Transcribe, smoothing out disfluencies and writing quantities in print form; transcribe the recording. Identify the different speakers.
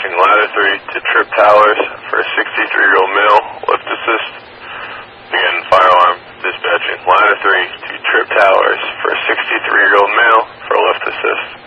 Speaker 1: dispatching ladder 3 to Trip Towers for a 63-year-old male, lift assist. Again, fire alarm dispatching ladder 3 to Trip Towers for a 63-year-old male for a lift assist.